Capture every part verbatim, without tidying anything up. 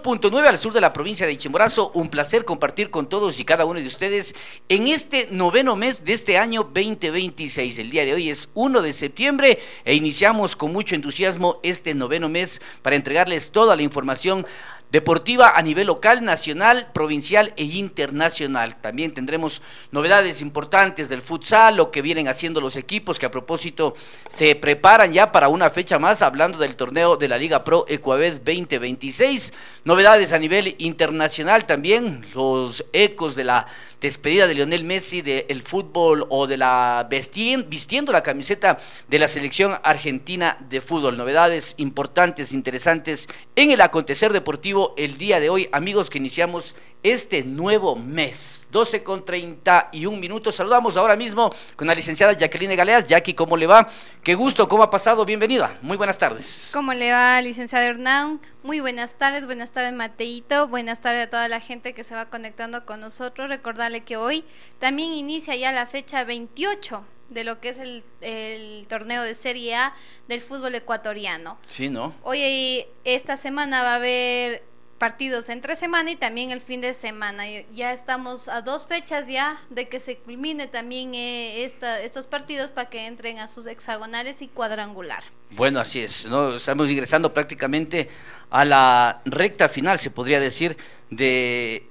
punto nueve al sur de la provincia de Chimborazo. Un placer compartir con todos y cada uno de ustedes en este noveno mes de este año veinte veintiséis. El día de hoy es primero de septiembre e iniciamos con mucho entusiasmo este noveno mes para entregarles toda la información deportiva a nivel local, nacional, provincial e internacional. También tendremos novedades importantes del futsal, lo que vienen haciendo los equipos que a propósito se preparan ya para una fecha más, hablando del torneo de la Liga Pro Ecuabet veinte veintiséis. Novedades a nivel internacional también, los ecos de la despedida de Lionel Messi del fútbol o de la vestien, vistiendo la camiseta de la selección argentina de fútbol. Novedades importantes, interesantes en el acontecer deportivo el día de hoy, amigos, que iniciamos este nuevo mes. doce con treinta y un minutos. Saludamos ahora mismo con la licenciada Jacqueline Galeas. Jackie, ¿cómo le va? Qué gusto, ¿cómo ha pasado? Bienvenida. Muy buenas tardes. ¿Cómo le va, licenciado Hernán? Muy buenas tardes, buenas tardes, Mateito. Buenas tardes a toda la gente que se va conectando con nosotros. Recordarle que hoy también inicia ya la fecha veintiocho de lo que es el, el torneo de Serie A del fútbol ecuatoriano. Sí, ¿no? Hoy, esta semana va a haber partidos entre semana y también el fin de semana. Ya estamos a dos fechas ya de que se culmine también eh, esta, estos partidos para que entren a sus hexagonales y cuadrangular. Bueno, así es, ¿no? Estamos ingresando prácticamente a la recta final, se podría decir, de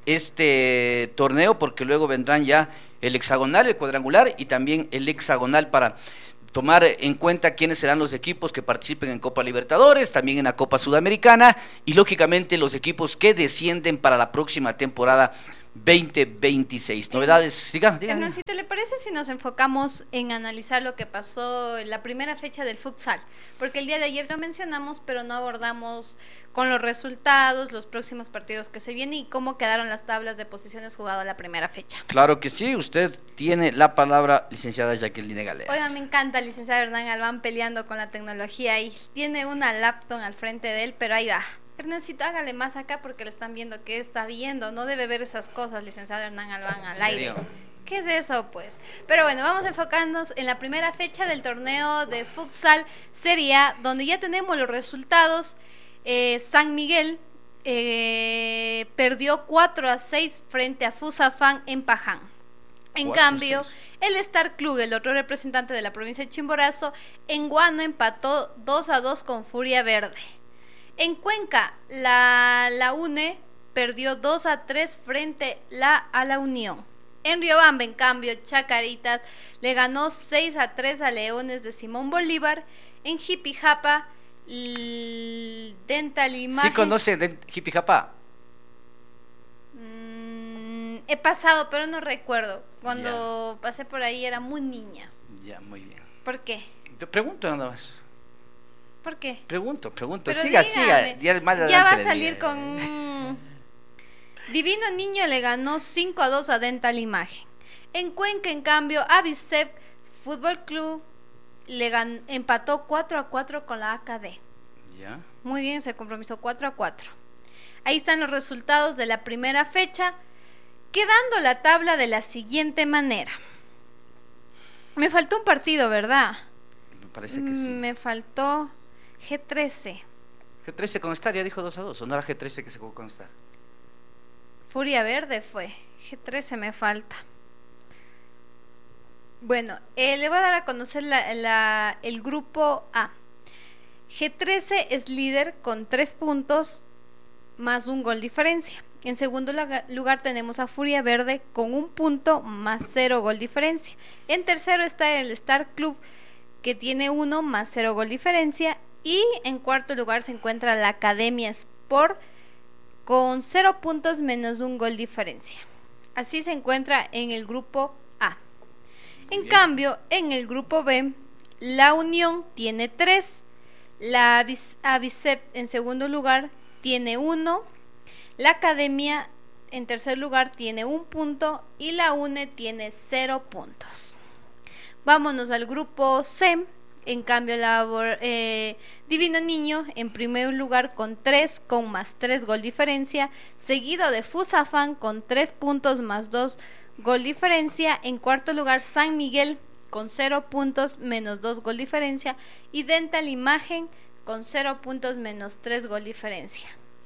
este torneo, porque luego vendrán ya el hexagonal, el cuadrangular y también el hexagonal para tomar en cuenta quiénes serán los equipos que participen en Copa Libertadores, también en la Copa Sudamericana y lógicamente los equipos que descienden para la próxima temporada veinte veintiséis. Novedades, diga, diga. Hernancito, ¿le parece si nos enfocamos en analizar lo que pasó en la primera fecha del futsal? Porque el día de ayer lo mencionamos, pero no abordamos con los resultados, los próximos partidos que se vienen y cómo quedaron las tablas de posiciones jugadas la primera fecha. Claro que sí, usted tiene la palabra, licenciada Jacqueline Galeas. Oiga, me encanta, licenciado Hernán Albán, peleando con la tecnología y tiene una laptop al frente de él, pero ahí va. Hernancito, hágale más acá porque lo están viendo, que está viendo, no debe ver esas cosas, licenciado Hernán Albán, al aire. ¿Qué es eso, pues? Pero bueno, vamos a enfocarnos en la primera fecha del torneo de futsal Serie A, donde ya tenemos los resultados. eh, San Miguel eh, perdió cuatro a seis frente a Fusafán en Paján. En cambio, el Star Club, el otro representante de la provincia de Chimborazo, en Guano empató dos a dos con Furia Verde. En Cuenca, la, la UNE perdió dos a tres frente la, a la Unión. En Riobamba, en cambio, Chacaritas le ganó seis a tres a Leones de Simón Bolívar. En Jipijapa, l... Dental Imagen... ¿Sí conoce de Jipijapa? Mm, he pasado, pero no recuerdo. Cuando ya pasé por ahí era muy niña. Ya, muy bien. ¿Por qué? Te pregunto nada más. ¿Por qué? Pregunto, pregunto. Pero siga, dígame, siga. Ya, más ya va a le salir diga. con... Divino Niño le ganó cinco a dos a Dental Imagen. En Cuenca, en cambio, Avisep Fútbol Club le gan... empató cuatro a cuatro con la A K D. Ya. Muy bien, se compromisó cuatro a cuatro. Ahí están los resultados de la primera fecha, quedando la tabla de la siguiente manera. Me faltó un partido, ¿verdad? Me parece que sí. Me faltó G trece. G trece con Star ya dijo dos a dos, ¿o no era G trece que se jugó con Star? Furia Verde fue. G trece me falta. Bueno, eh, le voy a dar a conocer la, la, el grupo A. G trece es líder con tres puntos más un gol diferencia. En segundo lugar tenemos a Furia Verde con un punto más cero gol diferencia. En tercero está el Star Club que tiene uno más cero gol diferencia. Y en cuarto lugar se encuentra la Academia Sport con cero puntos menos un gol diferencia. Así se encuentra en el grupo A. En Bien. cambio, en el grupo B, la Unión tiene tres, la Avisep en segundo lugar tiene uno, la Academia en tercer lugar tiene un punto y la UNE tiene cero puntos. Vámonos al grupo C. En cambio, la eh, Divino Niño en primer lugar con tres, con más tres gol diferencia, seguido de Fusafán con tres puntos más dos gol diferencia. En cuarto lugar, San Miguel con cero puntos menos dos gol diferencia y Dental Imagen con cero puntos menos tres gol diferencia.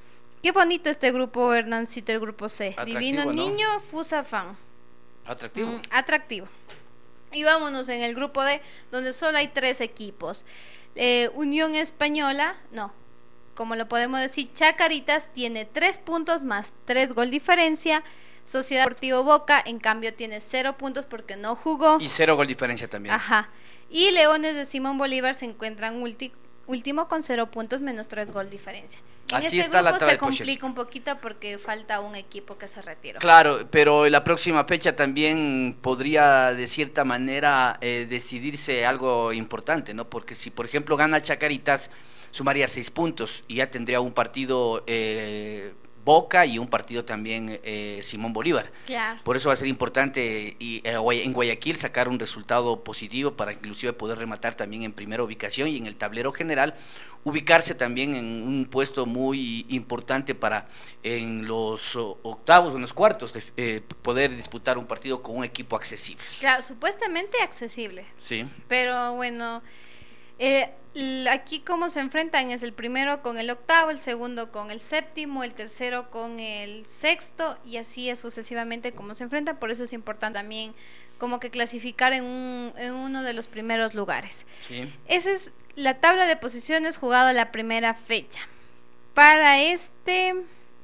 Qué bonito este grupo, Hernancito, el grupo C. Atractivo, Divino ¿no? Niño, Fusa Fan. Atractivo. Mm, atractivo. Y vámonos en el grupo D, donde solo hay tres equipos. Eh, Unión Española, no, como lo podemos decir, Chacaritas tiene tres puntos más tres gol diferencia. Sociedad Deportivo Boca, en cambio, tiene cero puntos porque no jugó. Y cero gol diferencia también. Ajá. Y Leones de Simón Bolívar se encuentran ulti- último con cero puntos menos tres gol diferencia. En Así este está la grupo tabla se de posiciones. complica un poquito porque falta un equipo que se retiró. Claro, pero la próxima fecha también podría de cierta manera eh, decidirse algo importante, ¿no? Porque si por ejemplo gana Chacaritas, sumaría seis puntos y ya tendría un partido eh, Boca y un partido también eh, Simón Bolívar. Claro. Por eso va a ser importante y, eh, en Guayaquil sacar un resultado positivo para inclusive poder rematar también en primera ubicación y en el tablero general ubicarse también en un puesto muy importante para en los octavos, en los cuartos, de, eh, poder disputar un partido con un equipo accesible. Claro, supuestamente accesible. Sí. Pero bueno, eh, l- aquí cómo se enfrentan es el primero con el octavo, el segundo con el séptimo, el tercero con el sexto y así es sucesivamente como se enfrentan. Por eso es importante también como que clasificar en, un, en uno de los primeros lugares. Sí. Esa es la tabla de posiciones jugado la primera fecha. Para este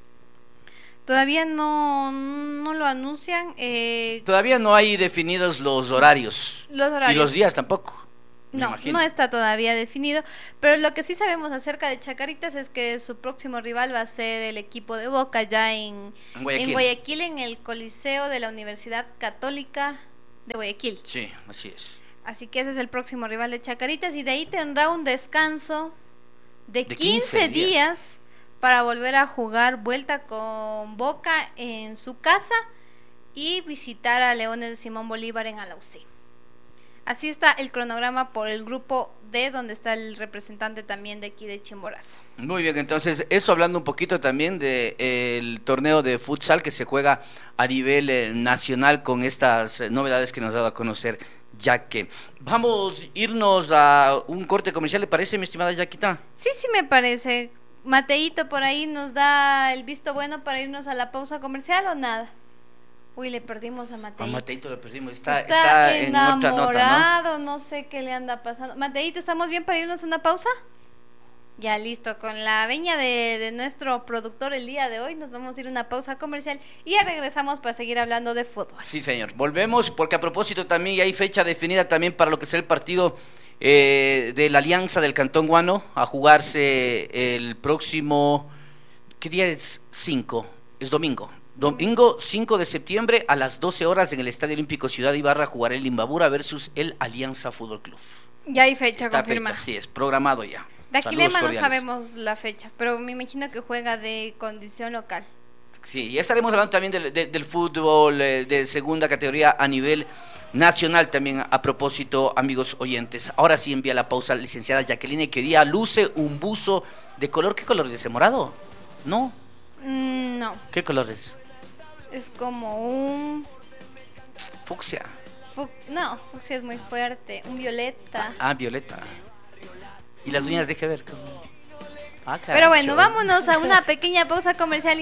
todavía no, no lo anuncian. Eh, Todavía no hay definidos los horarios. los horarios. Y los días tampoco. me No, imagino. no está todavía definido, pero lo que sí sabemos acerca de Chacaritas es que su próximo rival va a ser el equipo de Boca ya en, En Guayaquil. en Guayaquil, en el Coliseo de la Universidad Católica de Guayaquil. Sí, así es. Así que ese es el próximo rival de Chacaritas y de ahí tendrá un descanso de, De quince, quince días. días para volver a jugar vuelta con Boca en su casa y visitar a Leones de Simón Bolívar en Alausí. Así está el cronograma por el grupo D, donde está el representante también de aquí de Chimborazo. Muy bien, entonces, esto hablando un poquito también del torneo de futsal que se juega a nivel eh, nacional con estas eh, novedades que nos ha dado a conocer Yaque. Vamos a irnos a un corte comercial, ¿le parece, mi estimada Yaquita? Sí, sí me parece. Mateito por ahí nos da el visto bueno para irnos a la pausa comercial o nada. Uy, le perdimos a Mateito. A Mateito lo perdimos, está, Está, está en otra enamorado, nota, ¿no? no sé qué le anda pasando. Mateito, ¿estamos bien para irnos a una pausa? Ya listo, con la veña de, de nuestro productor el día de hoy nos vamos a ir a una pausa comercial y ya regresamos para seguir hablando de fútbol. ¿no? Sí, señor, volvemos porque a propósito también ya hay fecha definida también para lo que será el partido eh, de la Alianza del Cantón Guano a jugarse el próximo, ¿qué día es? cinco, es domingo. Domingo cinco de septiembre a las doce horas en el Estadio Olímpico Ciudad Ibarra jugará el Imbabura versus el Alianza Fútbol Club. Ya hay fecha Esta confirmada. fecha, sí, es programado ya. De Saludos Aquilema no cordiales. sabemos la fecha, pero me imagino que juega de condición local. Sí, ya estaremos hablando también del, de- del fútbol eh, de segunda categoría a nivel nacional también a propósito, amigos oyentes. Ahora sí envía la pausa licenciada Jacqueline, que día luce un buzo de color, ¿qué color es ese? ¿Morado? ¿No? Mm, no, ¿Qué color es? es como un... Fucsia. fu- No, fucsia es muy fuerte, un violeta. Ah, violeta. Y las uñas, deje ver. Ah, Pero bueno, cacho. vámonos a una pequeña pausa comercial.